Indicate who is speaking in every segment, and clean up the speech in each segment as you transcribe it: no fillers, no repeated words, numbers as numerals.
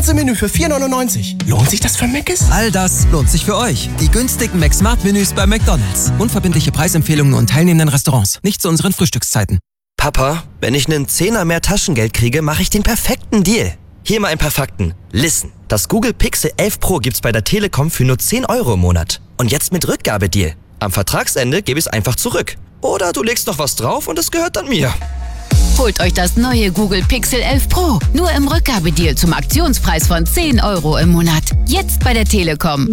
Speaker 1: ganze Menü für 4,99. Lohnt sich das für Mc's?
Speaker 2: All das lohnt sich für euch. Die günstigen McSmart-Menüs bei McDonald's. Unverbindliche Preisempfehlungen und teilnehmenden Restaurants. Nicht zu unseren Frühstückszeiten.
Speaker 3: Papa, wenn ich einen Zehner mehr Taschengeld kriege, mache ich den perfekten Deal. Hier mal ein paar Fakten. Listen, das Google Pixel 11 Pro gibt's bei der Telekom für nur 10 € im Monat. Und jetzt mit Rückgabedeal. Am Vertragsende gebe ich es einfach zurück. Oder du legst noch was drauf und es gehört dann mir.
Speaker 4: Holt euch das neue Google Pixel 11 Pro. Nur im Rückgabedeal zum Aktionspreis von 10 € im Monat. Jetzt bei der Telekom.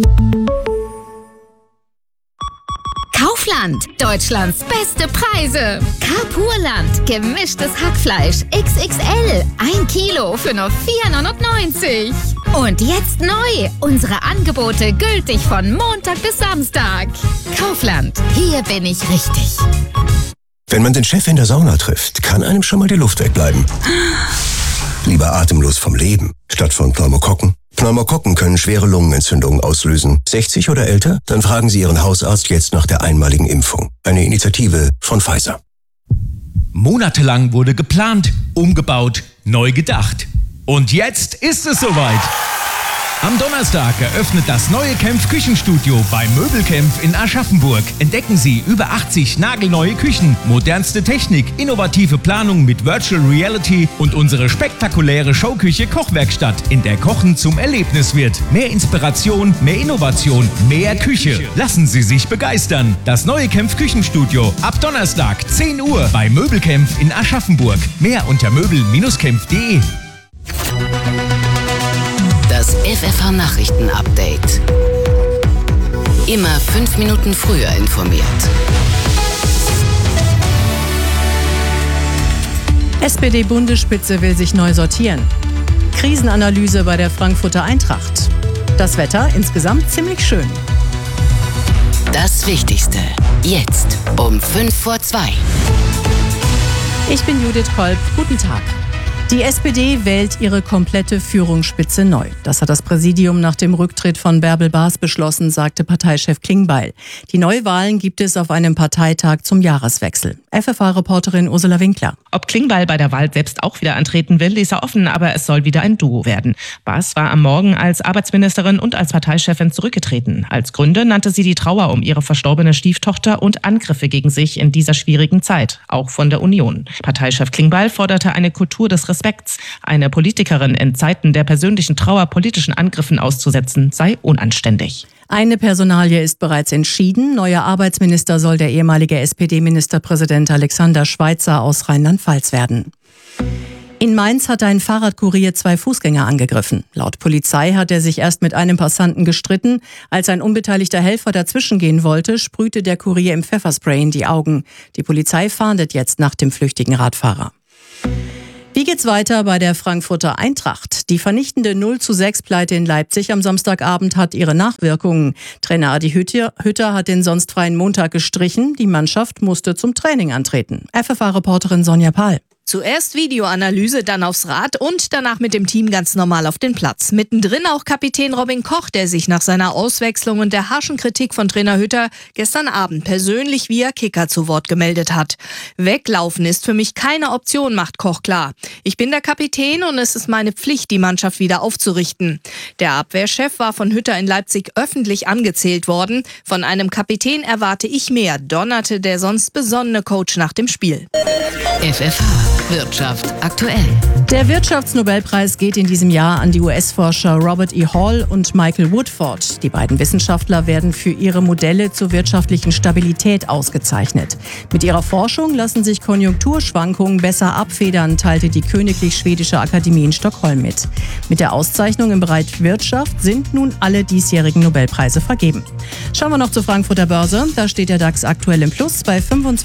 Speaker 5: Kaufland, Deutschlands beste Preise. Carpurland, gemischtes Hackfleisch XXL, 1 Kilo für nur 4,99 €. Und jetzt neu, unsere Angebote gültig von Montag bis Samstag. Kaufland, hier bin ich richtig.
Speaker 6: Wenn man den Chef in der Sauna trifft, kann einem schon mal die Luft wegbleiben. Lieber atemlos vom Leben, statt von Pneumokokken. Pneumokokken können schwere Lungenentzündungen auslösen. 60 oder älter? Dann fragen Sie Ihren Hausarzt jetzt nach der einmaligen Impfung. Eine Initiative von Pfizer.
Speaker 7: Monatelang wurde geplant, umgebaut, neu gedacht. Und jetzt ist es soweit. Am Donnerstag eröffnet das neue Kempf Küchenstudio bei Möbelkempf in Aschaffenburg. Entdecken Sie über 80 nagelneue Küchen, modernste Technik, innovative Planung mit Virtual Reality und unsere spektakuläre Showküche Kochwerkstatt, in der Kochen zum Erlebnis wird. Mehr Inspiration, mehr Innovation, mehr Küche. Lassen Sie sich begeistern. Das neue Kempf Küchenstudio ab Donnerstag 10 Uhr bei Möbelkempf in Aschaffenburg. Mehr unter möbel-kempf.de.
Speaker 4: Das FFH-Nachrichten-Update. Immer 5 Minuten früher informiert.
Speaker 8: SPD-Bundesspitze will sich neu sortieren. Krisenanalyse bei der Frankfurter Eintracht. Das Wetter insgesamt ziemlich schön.
Speaker 4: Das Wichtigste. Jetzt um 1:55.
Speaker 8: Ich bin Judith Kolb. Guten Tag. Die SPD wählt ihre komplette Führungsspitze neu. Das hat das Präsidium nach dem Rücktritt von Bärbel Baas beschlossen, sagte Parteichef Klingbeil. Die Neuwahlen gibt es auf einem Parteitag zum Jahreswechsel. FFH-Reporterin Ursula Winkler.
Speaker 9: Ob Klingbeil bei der Wahl selbst auch wieder antreten will, ließ er offen, aber es soll wieder ein Duo werden. Baas war am Morgen als Arbeitsministerin und als Parteichefin zurückgetreten. Als Gründe nannte sie die Trauer um ihre verstorbene Stieftochter und Angriffe gegen sich in dieser schwierigen Zeit, auch von der Union. Parteichef Klingbeil forderte eine Kultur des Respekts. Eine Politikerin in Zeiten der persönlichen Trauer politischen Angriffen auszusetzen, sei unanständig.
Speaker 8: Eine Personalie ist bereits entschieden. Neuer Arbeitsminister soll der ehemalige SPD-Ministerpräsident Alexander Schweitzer aus Rheinland-Pfalz werden. In Mainz hat ein Fahrradkurier 2 Fußgänger angegriffen. Laut Polizei hat er sich erst mit einem Passanten gestritten. Als ein unbeteiligter Helfer dazwischen gehen wollte, sprühte der Kurier ihm Pfefferspray in die Augen. Die Polizei fahndet jetzt nach dem flüchtigen Radfahrer. Wie geht's weiter bei der Frankfurter Eintracht? Die vernichtende 0:6-Pleite in Leipzig am Samstagabend hat ihre Nachwirkungen. Trainer Adi Hütter hat den sonst freien Montag gestrichen. Die Mannschaft musste zum Training antreten. FFH-Reporterin Sonja Pahl.
Speaker 10: Zuerst Videoanalyse, dann aufs Rad und danach mit dem Team ganz normal auf den Platz. Mittendrin auch Kapitän Robin Koch, der sich nach seiner Auswechslung und der harschen Kritik von Trainer Hütter gestern Abend persönlich via Kicker zu Wort gemeldet hat. Weglaufen ist für mich keine Option, macht Koch klar. Ich bin der Kapitän und es ist meine Pflicht, die Mannschaft wieder aufzurichten. Der Abwehrchef war von Hütter in Leipzig öffentlich angezählt worden. Von einem Kapitän erwarte ich mehr, donnerte der sonst besonnene Coach nach dem Spiel.
Speaker 4: FFH Wirtschaft aktuell.
Speaker 8: Der Wirtschaftsnobelpreis geht in diesem Jahr an die US-Forscher Robert E. Hall und Michael Woodford. Die beiden Wissenschaftler werden für ihre Modelle zur wirtschaftlichen Stabilität ausgezeichnet. Mit ihrer Forschung lassen sich Konjunkturschwankungen besser abfedern, teilte die Königlich Schwedische Akademie in Stockholm mit. Mit der Auszeichnung im Bereich Wirtschaft sind nun alle diesjährigen Nobelpreise vergeben. Schauen wir noch zur Frankfurter Börse. Da steht der DAX aktuell im Plus bei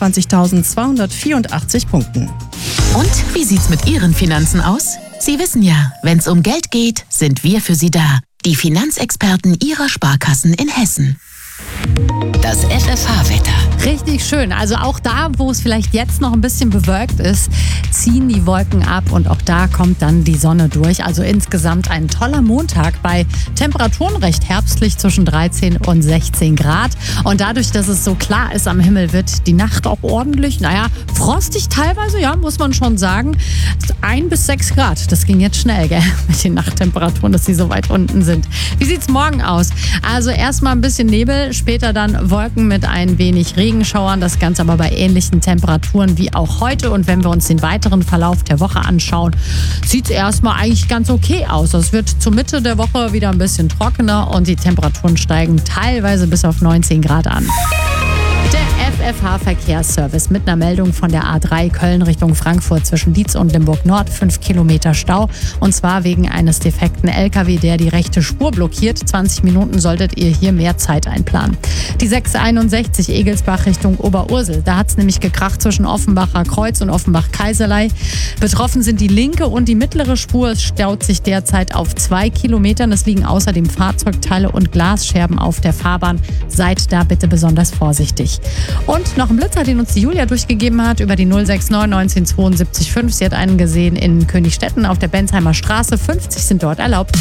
Speaker 8: 25.284 Punkten.
Speaker 4: Und wie sieht's mit Ihren Finanzen aus? Sie wissen ja, wenn's um Geld geht, sind wir für Sie da. Die Finanzexperten Ihrer Sparkassen in Hessen. Das FFH-Wetter.
Speaker 8: Richtig schön. Also auch da, wo es vielleicht jetzt noch ein bisschen bewölkt ist, ziehen die Wolken ab und auch da kommt dann die Sonne durch. Also insgesamt ein toller Montag bei Temperaturen recht herbstlich zwischen 13 und 16 Grad. Und dadurch, dass es so klar ist am Himmel, wird die Nacht auch ordentlich, frostig teilweise, ja, muss man schon sagen. 1 bis 6 Grad, das ging jetzt schnell, gell, mit den Nachttemperaturen, dass sie so weit unten sind. Wie sieht's morgen aus? Also erstmal ein bisschen Nebel, später dann Wolken mit ein wenig Regenschauern. Das Ganze aber bei ähnlichen Temperaturen wie auch heute. Und wenn wir uns den weiteren Verlauf der Woche anschauen, sieht es erstmal eigentlich ganz okay aus. Es wird zur Mitte der Woche wieder ein bisschen trockener und die Temperaturen steigen teilweise bis auf 19 Grad an. Der FFH-Verkehrsservice mit einer Meldung von der A3 Köln Richtung Frankfurt zwischen Dietz und Limburg Nord. 5 Kilometer Stau. Und zwar wegen eines defekten LKW, der die rechte Spur blockiert. 20 Minuten solltet ihr hier mehr Zeit einplanen. Die 661 Egelsbach Richtung Oberursel. Da hat es nämlich gekracht zwischen Offenbacher Kreuz und Offenbach-Kaiserlei. Betroffen sind die linke und die mittlere Spur. Es staut sich derzeit auf 2 Kilometern. Es liegen außerdem Fahrzeugteile und Glasscherben auf der Fahrbahn. Seid da bitte besonders vorsichtig. Und noch ein Blitzer, den uns die Julia durchgegeben hat über die 069 1972 5. Sie hat einen gesehen in Königstetten auf der Bensheimer Straße. 50 sind dort erlaubt.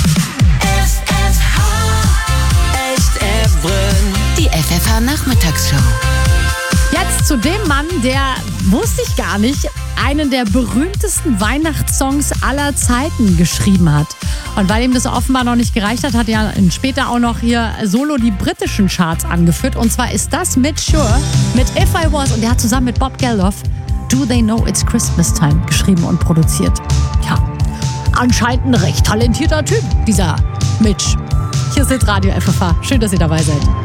Speaker 4: Die FFH-Nachmittagsshow.
Speaker 8: Jetzt zu dem Mann, der, wusste ich gar nicht, einen der berühmtesten Weihnachtssongs aller Zeiten geschrieben hat. Und weil ihm das offenbar noch nicht gereicht hat, hat er später auch noch hier solo die britischen Charts angeführt. Und zwar ist das mit Sure, mit If I Was. Und der hat zusammen mit Bob Geldof Do They Know It's Christmas Time geschrieben und produziert. Ja, anscheinend ein recht talentierter Typ, dieser Mitch. Hier ist jetzt Radio FFH. Schön, dass ihr dabei seid.